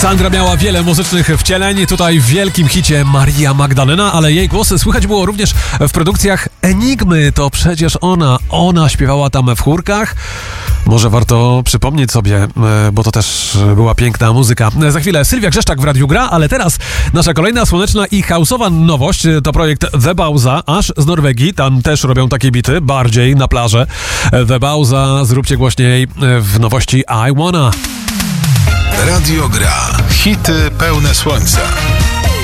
Sandra miała wiele muzycznych wcieleń, tutaj w wielkim hicie Maria Magdalena, ale jej głosy słychać było również w produkcjach Enigmy. To przecież ona śpiewała tam w chórkach. Może warto przypomnieć sobie, bo to też była piękna muzyka. Za chwilę Sylwia Grzeszczak w Radiu Gra, ale teraz nasza kolejna słoneczna i house'owa nowość to projekt The Bauza, aż z Norwegii. Tam też robią takie bity, bardziej na plażę. The Bauza, zróbcie głośniej w nowości I Wanna. Radio Gra. Hity pełne słońca.